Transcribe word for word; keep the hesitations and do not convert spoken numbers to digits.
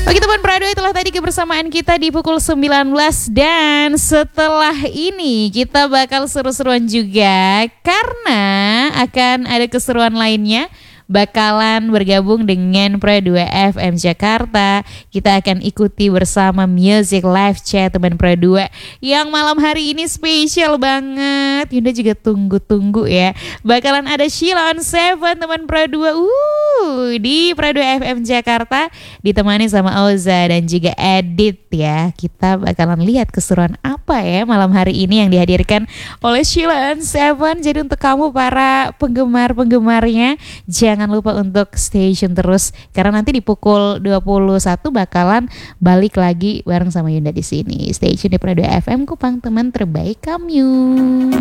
Oke teman Prado, itulah tadi kebersamaan kita di pukul sembilan belas. Dan setelah ini kita bakal seru-seruan juga, karena akan ada keseruan lainnya. Bakalan bergabung dengan Pro dua F M Jakarta. Kita akan ikuti bersama Music Live Chat teman Pro dua, yang malam hari ini spesial banget. Yunda juga tunggu-tunggu ya. Bakalan ada Sheila on Seven teman Pro dua uh, di Pro dua F M Jakarta, ditemani sama Oza dan juga Edit ya. Kita bakalan lihat keseruan apa ya malam hari ini yang dihadirkan oleh Sheila on Seven. Jadi untuk kamu para penggemar-penggemarnya, jangan Jangan lupa untuk stay tune terus, karena nanti di pukul dua puluh satu bakalan balik lagi bareng sama Yunda di sini. Stay tune di Pro dua F M, Kupang teman terbaik kamu.